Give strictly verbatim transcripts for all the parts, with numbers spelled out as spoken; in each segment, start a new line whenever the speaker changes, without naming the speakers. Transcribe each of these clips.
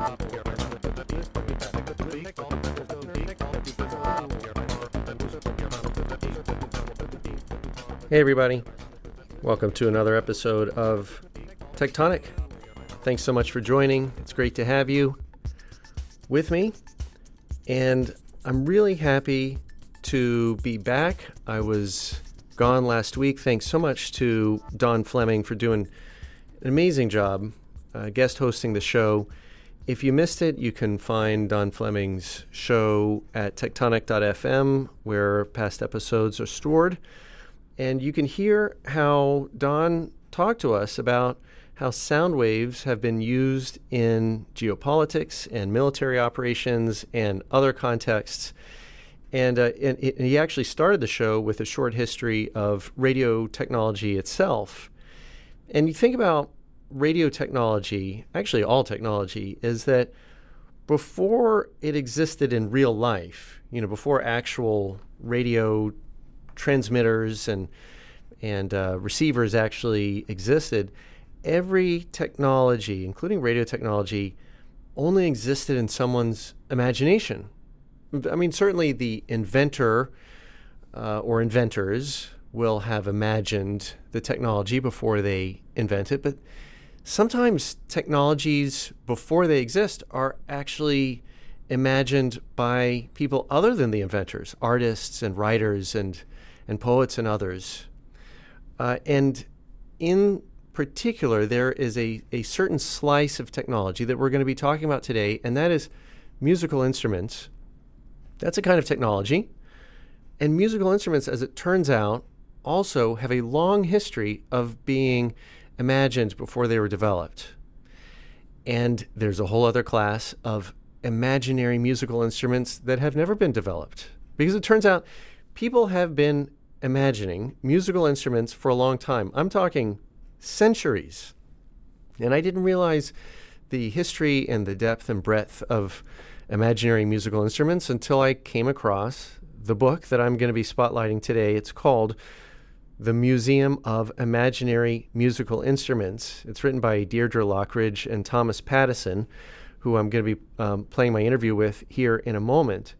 Hey everybody, welcome to another episode of Tectonic. Thanks so much for joining. It's great to have you with me, and I'm really happy to be back. I was gone last week. Thanks so much to Don Fleming for doing an amazing job uh, guest hosting the show. If you missed it, you can find Don Fleming's show at tectonic dot f m, where past episodes are stored. And you can hear how Don talked to us about how sound waves have been used in geopolitics and military operations and other contexts. And, uh, and, and he actually started the show with a short history of radio technology itself. And you think about radio technology, actually all technology, is that before it existed in real life, you know, before actual radio transmitters and and uh, receivers actually existed, every technology, including radio technology, only existed in someone's imagination. I mean, certainly the inventor uh, or inventors will have imagined the technology before they invent it, but sometimes technologies before they exist are actually imagined by people other than the inventors, artists and writers and and poets and others. Uh, and in particular, there is a, a certain slice of technology that we're going to be talking about today, and that is musical instruments. That's a kind of technology. And musical instruments, as it turns out, also have a long history of being imagined before they were developed. And there's a whole other class of imaginary musical instruments that have never been developed. Because it turns out people have been imagining musical instruments for a long time. I'm talking centuries. And I didn't realize the history and the depth and breadth of imaginary musical instruments until I came across the book that I'm going to be spotlighting today. It's called The Museum of Imaginary Musical Instruments. It's written by Deirdre Lockridge and Thomas Pattison, who I'm going to be um, playing my interview with here in a moment.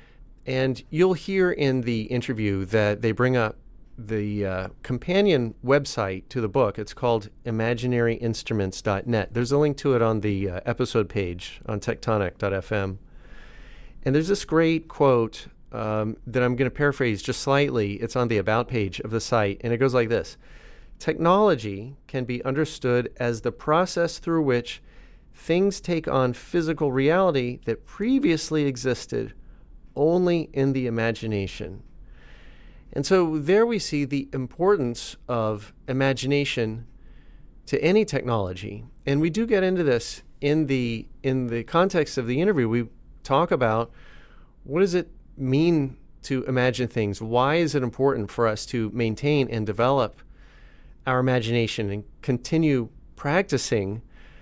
And you'll hear in the interview that they bring up the uh, companion website to the book. It's called imaginary instruments dot net. There's a link to it on the uh, episode page on tectonic dot f m. And there's this great quote um, that I'm going to paraphrase just slightly. It's on the About page of the site, and it goes like this. Technology can be understood as the process through which things take on physical reality that previously existed only in the imagination. And so there we see the importance of imagination to any technology. And we do get into this in the in the context of the interview. We talk about what does it mean to imagine things? Why is it important for us to maintain and develop our imagination and continue practicing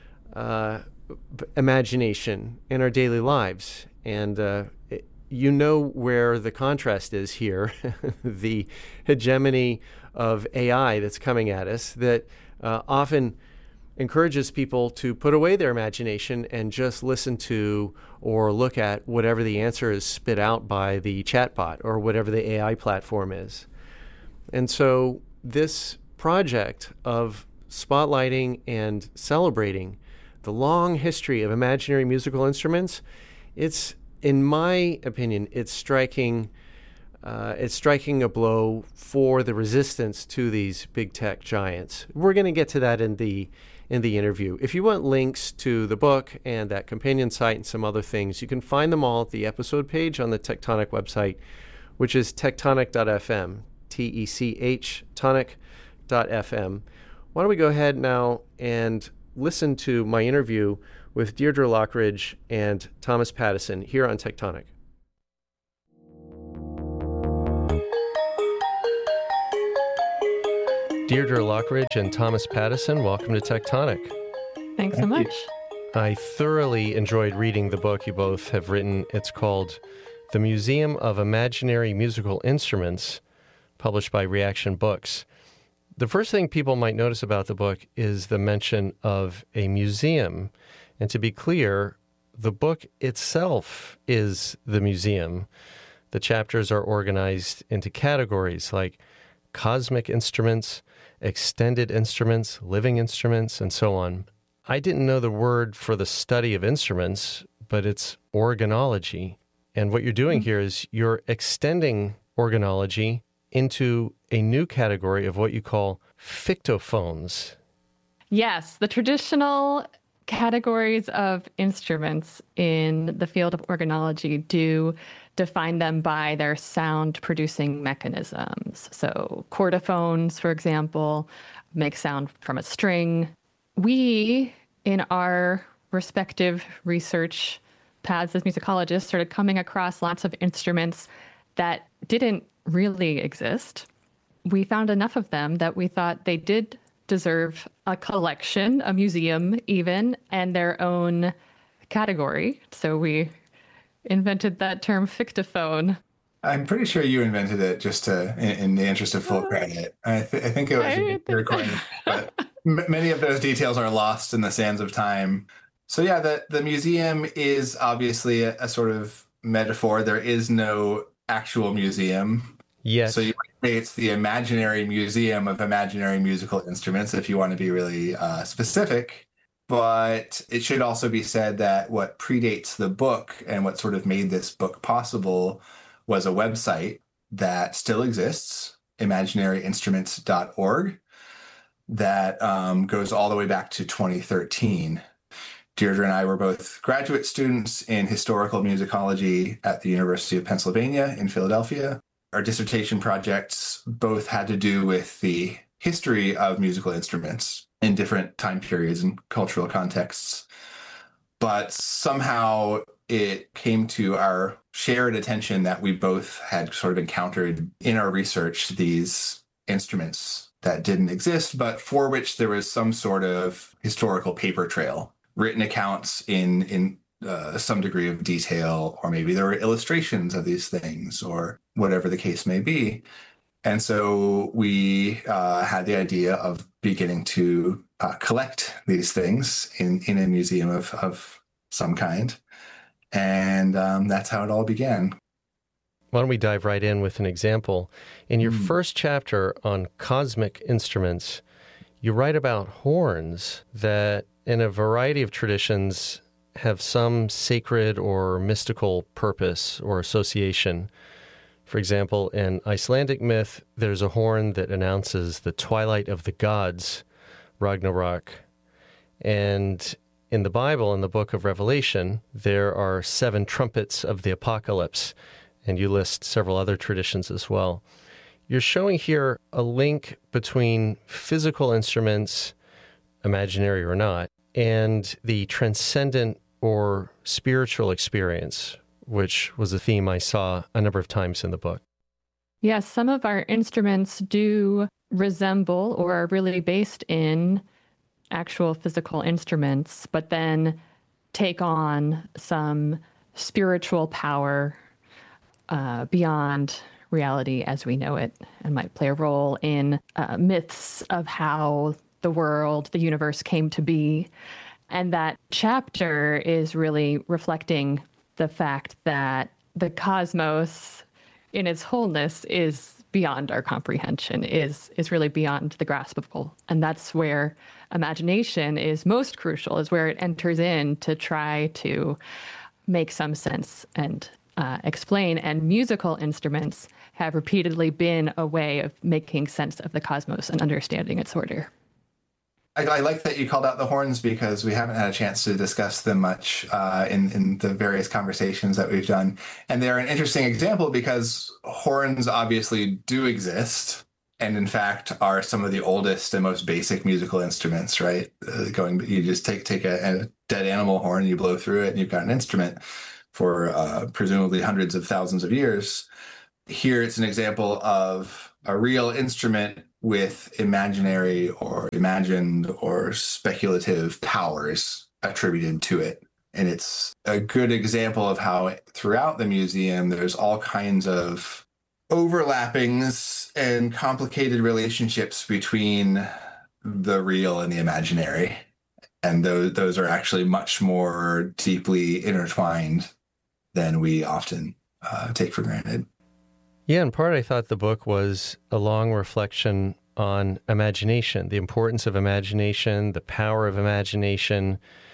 uh, imagination in our daily lives? And uh, it, you know where the contrast is here, the hegemony of A I that's coming at us that uh, often encourages people to put away their imagination and just listen to or look at whatever the answer is spit out by the chatbot or whatever the A I platform is. And so this project of spotlighting and celebrating the long history of imaginary musical instruments, it's, in my opinion, it's striking uh, it's striking a blow for the resistance to these big tech giants. We're going to get to that in the in the interview. If you want links to the book and that companion site and some other things, you can find them all at the episode page on the Tectonic website, which is tectonic dot f m, T E C H, tonic dot f m. Why don't we go ahead now and listen to my interview with Deirdre Lockridge and Thomas Pattison here on Tectonic. Deirdre Lockridge and Thomas Pattison, welcome to Tectonic.
Thanks so much.
I thoroughly enjoyed reading the book you both have written. It's called The Museum of Imaginary Musical Instruments, published by Reaction Books. The first thing people might notice about the book is the mention of a museum. And to be clear, the book itself is the museum. The chapters are organized into categories like cosmic instruments, extended instruments, living instruments, and so on. I didn't know the word for the study of instruments, but it's organology. And what you're doing here is you're extending organology into a new category of what you call fictophones.
Yes, the traditional categories of instruments in the field of organology do define them by their sound-producing mechanisms. So chordophones, for example, make sound from a string. We, in our respective research paths as musicologists, started coming across lots of instruments that didn't really exist. We found enough of them that we thought they did deserve a collection, a museum even, and their own category. So we invented that term fictophone.
I'm pretty sure you invented it just to, in, in the interest of full credit. I, th- I think it was a recording, but m- many of those details are lost in the sands of time. So yeah, the, the museum is obviously a, a sort of metaphor. There is no actual museum.
Yes.
So you say it's the imaginary museum of imaginary musical instruments, if you want to be really uh, specific. But it should also be said that what predates the book and what sort of made this book possible was a website that still exists, imaginary instruments dot org, that um, goes all the way back to twenty thirteen. Deirdre and I were both graduate students in historical musicology at the University of Pennsylvania in Philadelphia. Our dissertation projects both had to do with the history of musical instruments in different time periods and cultural contexts. But somehow it came to our shared attention that we both had sort of encountered in our research these instruments that didn't exist, but for which there was some sort of historical paper trail, written accounts in, in uh, some degree of detail, or maybe there were illustrations of these things, or whatever the case may be. And so we uh, had the idea of beginning to uh, collect these things in, in a museum of, of some kind. And um, that's how it all began.
Why don't we dive right in with an example? In your
Mm.
first chapter on cosmic instruments, you write about horns that in a variety of traditions have some sacred or mystical purpose or association. For example, in Icelandic myth, there's a horn that announces the twilight of the gods, Ragnarok. And in the Bible, in the book of Revelation, there are seven trumpets of the apocalypse, and you list several other traditions as well. You're showing here a link between physical instruments, imaginary or not, and the transcendent or spiritual experience, which was a theme I saw a number of times in the book.
Yes, some of our instruments do resemble or are really based in actual physical instruments, but then take on some spiritual power uh, beyond reality as we know it, and might play a role in uh, myths of how the world, the universe came to be. And that chapter is really reflecting the fact that the cosmos in its wholeness is beyond our comprehension, is is really beyond the graspable. And that's where imagination is most crucial, is where it enters in to try to make some sense and uh, explain. And musical instruments have repeatedly been a way of making sense of the cosmos and understanding its order.
I, I like that you called out the horns because we haven't had a chance to discuss them much uh, in, in the various conversations that we've done. And they're an interesting example because horns obviously do exist, and in fact are some of the oldest and most basic musical instruments, right? Uh, going, you just take take a, a dead animal horn, you blow through it, and you've got an instrument for uh, presumably hundreds of thousands of years. Here it's an example of a real instrument with imaginary or imagined or speculative powers attributed to it. And it's a good example of how throughout the museum, there's all kinds of overlappings and complicated relationships between the real and the imaginary. And those, those are actually much more deeply intertwined than we often uh, take for granted.
Yeah, in part, I thought the book was a long reflection on imagination, the importance of imagination, the power of imagination,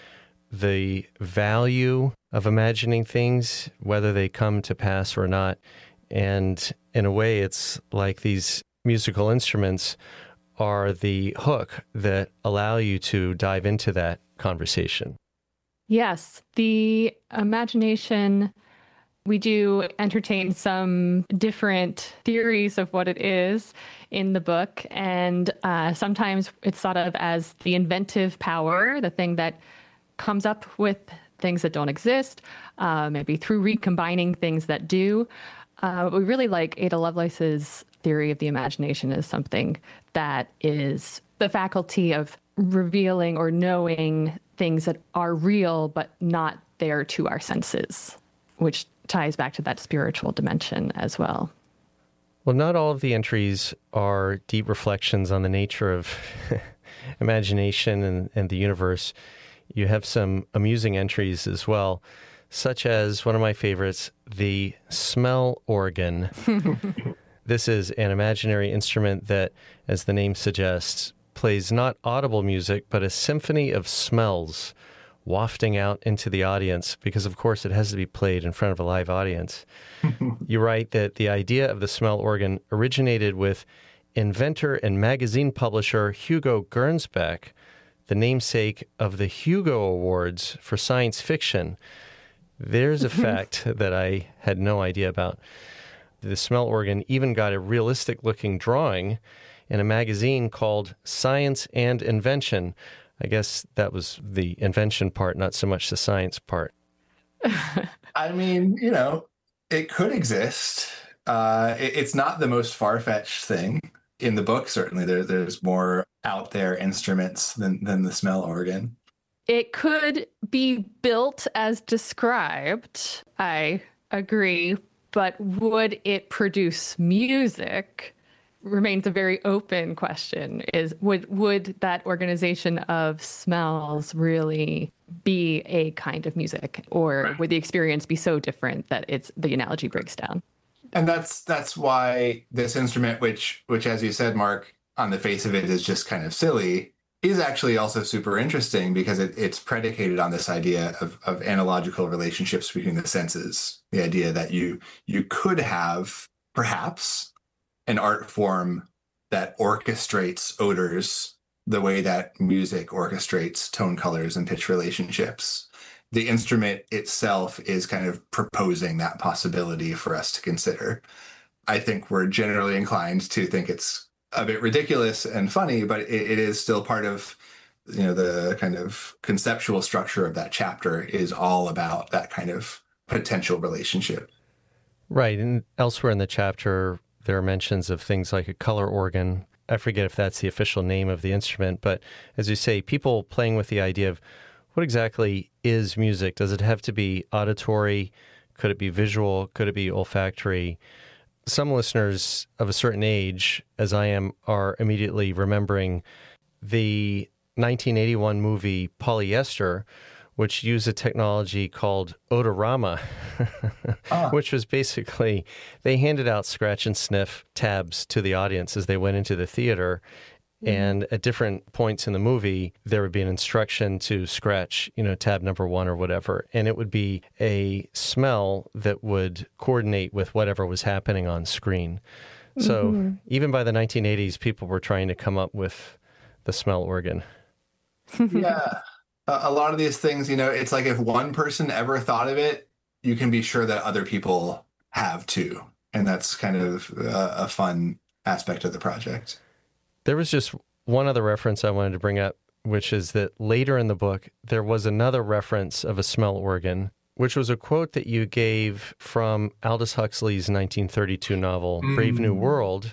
the value of imagining things, whether they come to pass or not. And in a way, it's like these musical instruments are the hook that allow you to dive into that conversation.
Yes, the imagination, we do entertain some different theories of what it is in the book. And uh, sometimes it's thought of as the inventive power, the thing that comes up with things that don't exist, uh, maybe through recombining things that do. Uh, we really like Ada Lovelace's theory of the imagination as something that is the faculty of revealing or knowing things that are real but not there to our senses, which ties back to that spiritual dimension as well.
Well, not all of the entries are deep reflections on the nature of imagination and, and the universe. You have some amusing entries as well, such as one of my favorites, the smell organ. This is an imaginary instrument that, as the name suggests, plays not audible music, but a symphony of smells wafting out into the audience, because, of course, it has to be played in front of a live audience. You write that the idea of the smell organ originated with inventor and magazine publisher Hugo Gernsback, the namesake of the Hugo Awards for science fiction. There's a fact that I had no idea about. The smell organ even got a realistic-looking drawing in a magazine called Science and Invention. I guess that was the invention part, not so much the science part.
I mean, you know, it could exist. Uh, it, it's not the most far-fetched thing. In the book, certainly, there, there's more out there instruments than, than the smell organ.
It could be built as described, I agree, but would it produce music remains a very open question. Is would would that organization of smells really be a kind of music, or would the experience be so different that it's the analogy breaks down?
And that's that's why this instrument, which which as you said, Mark, on the face of it is just kind of silly, is actually also super interesting because it, it's predicated on this idea of, of analogical relationships between the senses. The idea that you you could have perhaps an art form that orchestrates odors the way that music orchestrates tone colors and pitch relationships. The instrument itself is kind of proposing that possibility for us to consider. I think we're generally inclined to think it's a bit ridiculous and funny, but it, it is still part of, you know, the kind of conceptual structure of that chapter is all about that kind of potential relationship.
Right. And elsewhere in the chapter, there are mentions of things like a color organ. I forget if that's the official name of the instrument, but as you say, people playing with the idea of what exactly is music? Does it have to be auditory? Could it be visual? Could it be olfactory? Some listeners of a certain age, as I am, are immediately remembering the nineteen eighty-one movie Polyester, which used a technology called odorama, ah. which was basically, they handed out scratch and sniff tabs to the audience as they went into the theater. Mm-hmm. And at different points in the movie, there would be an instruction to scratch, you know, tab number one or whatever. And it would be a smell that would coordinate with whatever was happening on screen. So mm-hmm. even by the nineteen eighties, people were trying to come up with the smell organ.
Yeah. A lot of these things, you know, it's like if one person ever thought of it, you can be sure that other people have too. And that's kind of a, a fun aspect of the project.
There was just one other reference I wanted to bring up, which is that later in the book, there was another reference of a smell organ, which was a quote that you gave from Aldous Huxley's nineteen thirty-two novel, mm. Brave New World.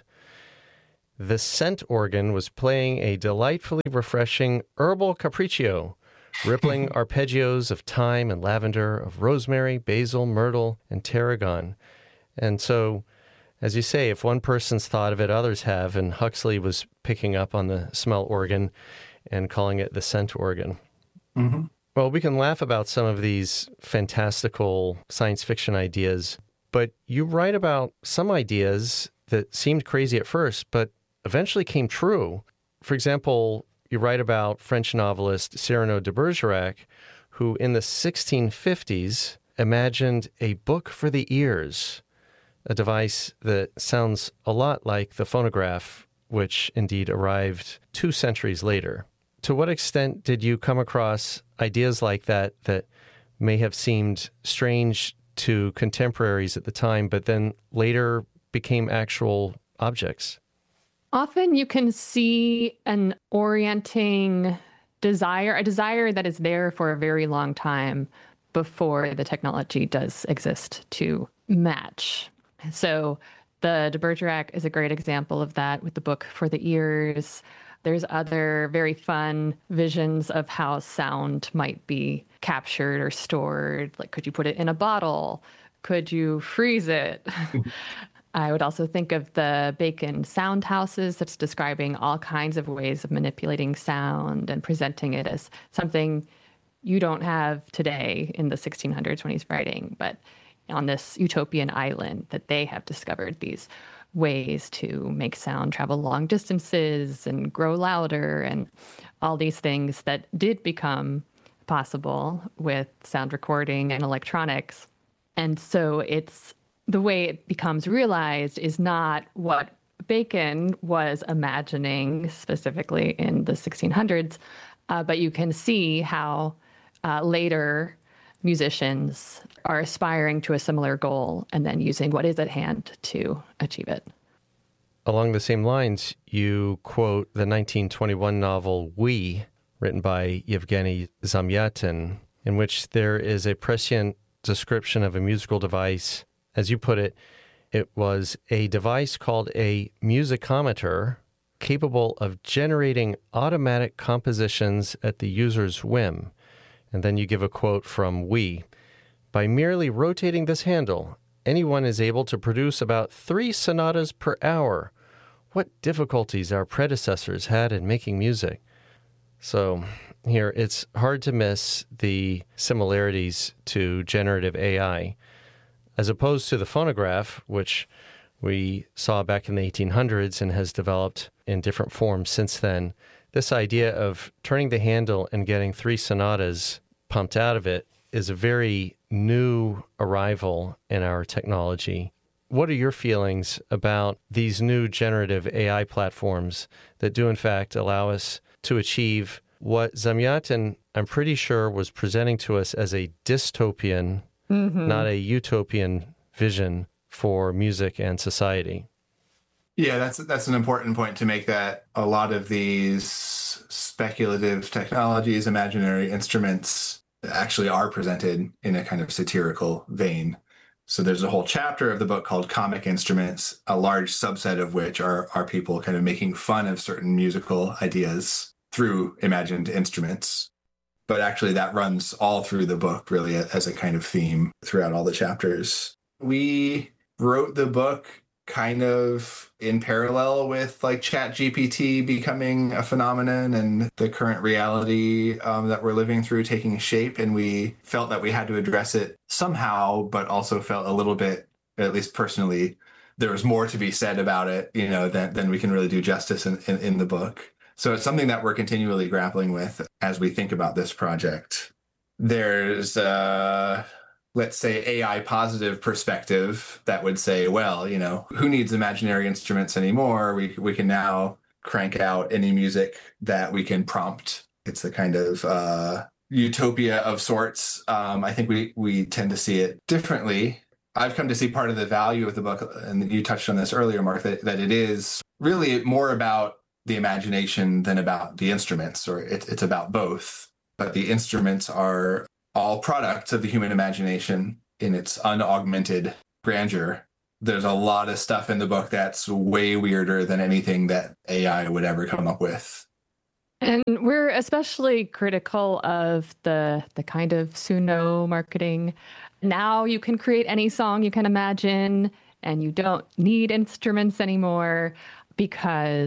The scent organ was playing a delightfully refreshing herbal capriccio, rippling arpeggios of thyme and lavender, of rosemary, basil, myrtle, and tarragon. And so, as you say, if one person's thought of it, others have, and Huxley was picking up on the smell organ and calling it the scent organ.
Mm-hmm.
Well, we can laugh about some of these fantastical science fiction ideas, but you write about some ideas that seemed crazy at first, but eventually came true. For example, you write about French novelist Cyrano de Bergerac, who in the sixteen fifties imagined a book for the ears, a device that sounds a lot like the phonograph, which indeed arrived two centuries later. To what extent did you come across ideas like that that may have seemed strange to contemporaries at the time, but then later became actual objects?
Often you can see an orienting desire, a desire that is there for a very long time before the technology does exist to match. So the de Bergerac is a great example of that with the book for the ears. There's other very fun visions of how sound might be captured or stored. Like, could you put it in a bottle? Could you freeze it? I would also think of the Bacon sound houses that's describing all kinds of ways of manipulating sound and presenting it as something you don't have today in the sixteen hundreds when he's writing, but on this utopian island that they have discovered these ways to make sound travel long distances and grow louder and all these things that did become possible with sound recording and electronics. And so it's the way it becomes realized is not what Bacon was imagining specifically in the sixteen hundreds, uh, but you can see how uh, later musicians are aspiring to a similar goal and then using what is at hand to achieve it.
Along the same lines, you quote the nineteen twenty-one novel We, written by Yevgeny Zamyatin, in which there is a prescient description of a musical device. As you put it, it was a device called a musicometer capable of generating automatic compositions at the user's whim. And then you give a quote from We. By merely rotating this handle, anyone is able to produce about three sonatas per hour. What difficulties our predecessors had in making music. So here, it's hard to miss the similarities to generative A I. As opposed to the phonograph, which we saw back in the eighteen hundreds and has developed in different forms since then, this idea of turning the handle and getting three sonatas pumped out of it is a very new arrival in our technology. What are your feelings about these new generative A I platforms that do in fact allow us to achieve what Zamyatin, I'm pretty sure, was presenting to us as a dystopian, mm-hmm. not a utopian vision for music and society?
Yeah, that's that's an important point to make, that a lot of these speculative technologies, imaginary instruments, actually are presented in a kind of satirical vein. So there's a whole chapter of the book called Comic Instruments, a large subset of which are, are people kind of making fun of certain musical ideas through imagined instruments. But actually that runs all through the book, really, as a kind of theme throughout all the chapters. We wrote the book kind of in parallel with like ChatGPT becoming a phenomenon and the current reality um, that we're living through taking shape. And we felt that we had to address it somehow, but also felt a little bit, at least personally, there was more to be said about it, you know, than, than we can really do justice in, in, in the book. So it's something that we're continually grappling with as we think about this project. There's uh let's say, A I positive perspective that would say, well, you know, who needs imaginary instruments anymore? We we can now crank out any music that we can prompt. It's a kind of uh, utopia of sorts. Um, I think we we tend to see it differently. I've come to see part of the value of the book, and you touched on this earlier, Mark, that, that it is really more about the imagination than about the instruments, or it, it's about both. But the instruments are all products of the human imagination in its unaugmented grandeur. There's a lot of stuff in the book that's way weirder than anything that A I would ever come up with.
And we're especially critical of the the kind of Suno marketing. Now you can create any song you can imagine, and you don't need instruments anymore, because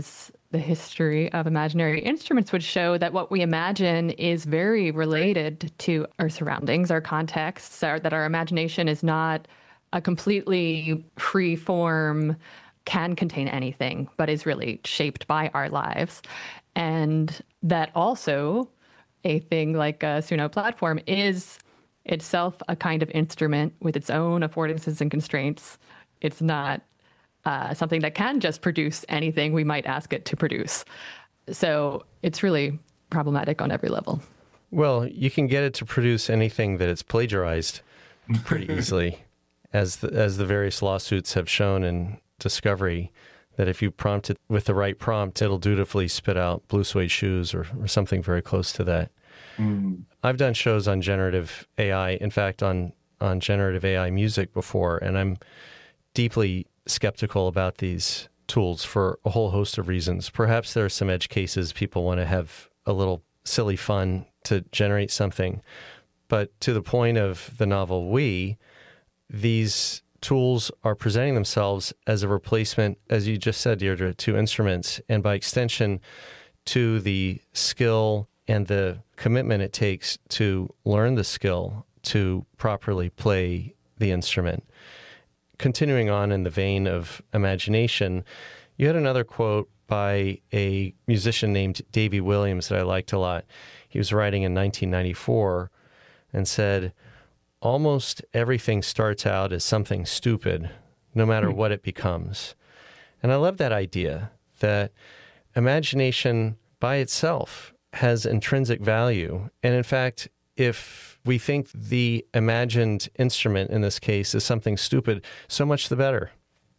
the history of imaginary instruments would show that what we imagine is very related to our surroundings, our contexts, our, that our imagination is not a completely free form, can contain anything, but is really shaped by our lives. And that also a thing like a Suno platform is itself a kind of instrument with its own affordances and constraints. It's not uh, something that can just produce anything we might ask it to produce. So it's really problematic on every level.
Well, you can get it to produce anything that it's plagiarized pretty easily, as the, as the various lawsuits have shown in discovery, that if you prompt it with the right prompt, it'll dutifully spit out blue suede shoes or, or something very close to that. Mm. I've done shows on generative A I, in fact, on, on generative A I music before, and I'm deeply skeptical about these tools for a whole host of reasons. Perhaps there are some edge cases people want to have a little silly fun to generate something. But to the point of the novel We, these tools are presenting themselves as a replacement, as you just said, Deirdre, to instruments, and by extension to the skill and the commitment it takes to learn the skill to properly play the instrument. Continuing on in the vein of imagination, you had another quote by a musician named Davy Williams that I liked a lot. He was writing in nineteen ninety-four and said, "Almost everything starts out as something stupid, no matter what it becomes." And I love that idea, that imagination by itself has intrinsic value. And in fact, if we think the imagined instrument in this case is something stupid, so much the better.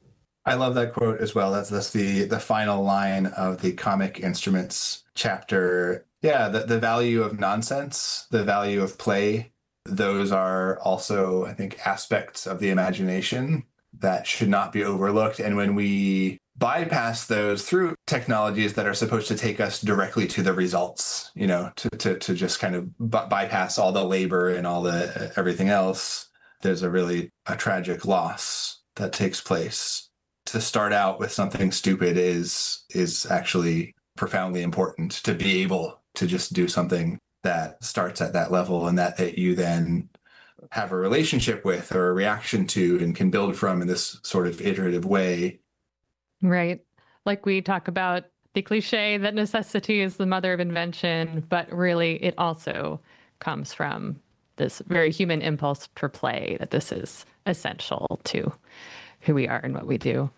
I love that quote as well. That's, that's the, the final line of the comic instruments chapter. Yeah, the, the value of nonsense, the value of play, those are also, I think, aspects of the imagination that should not be overlooked. And when we bypass those through technologies that are supposed to take us directly to the results, you know, to to, to just kind of b- bypass all the labor and all the uh, everything else, there's a really a tragic loss that takes place. To start out with something stupid is is actually profoundly important, to be able to just do something that starts at that level and that, that you then have a relationship with or a reaction to and can build from in this sort of iterative way.
Right. Like we talk about the cliche that necessity is the mother of invention, but really it also comes from this very human impulse for play, that this is essential to who we are and what we do.